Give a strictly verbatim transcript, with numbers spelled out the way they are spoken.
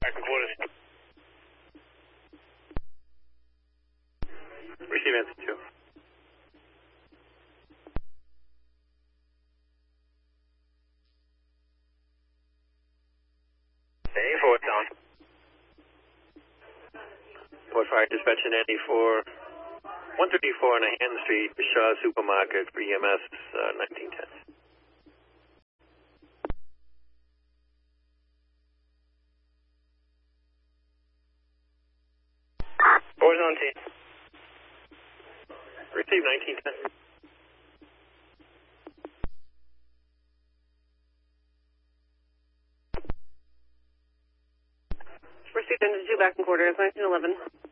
Back and quarters. Receive answer two. Hey, four, it's on. Port Fire Dispatch in Andy for one thirty-four on a Hand Street, Shaw Supermarket for E M S uh, nineteen ten. Four's on team. Receive nineteen ten. Received into two back in quarters, nineteen eleven.